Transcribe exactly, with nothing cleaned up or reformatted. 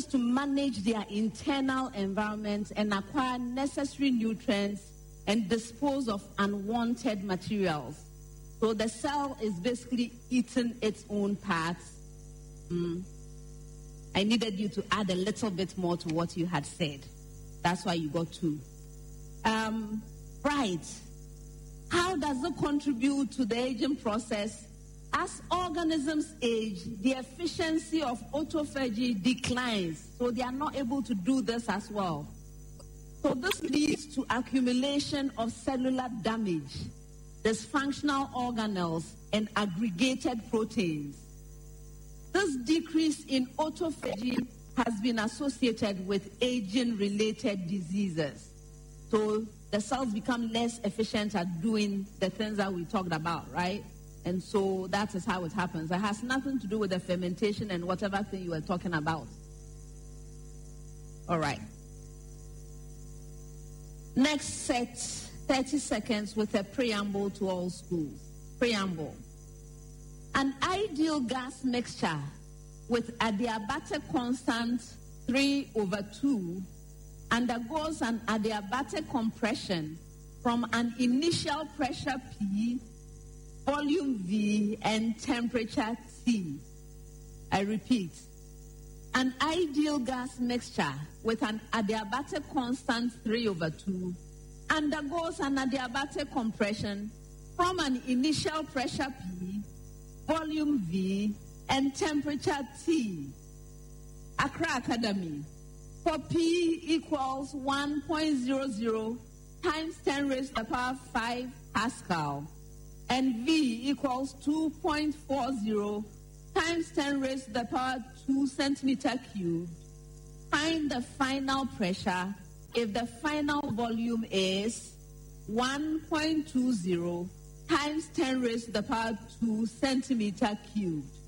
to manage their internal environment and acquire necessary nutrients and dispose of unwanted materials. So the cell is basically eating its own parts. Mm. I needed you to add a little bit more to what you had said. That's why you got two. Um, right. How does it contribute to the aging process? As organisms age, the efficiency of autophagy declines, so they are not able to do this as well. So this leads to accumulation of cellular damage, dysfunctional organelles, and aggregated proteins. This decrease in autophagy has been associated with aging-related diseases. So the cells become less efficient at doing the things that we talked about, right? And so that is how it happens. It has nothing to do with the fermentation and whatever thing you were talking about. All right. Next set, thirty seconds with a preamble to all schools. Preamble. An ideal gas mixture with adiabatic constant three over two undergoes an adiabatic compression from an initial pressure P, volume V, and temperature T. I repeat, an ideal gas mixture with an adiabatic constant three over two undergoes an adiabatic compression from an initial pressure P, volume V, and temperature T. Accra Academy. For P equals one point zero zero times ten raised to the power five Pascal, and V equals two point four zero times ten raised to the power two centimeter cubed. Find the final pressure if the final volume is one point two zero times ten raised to the power two centimeter cubed.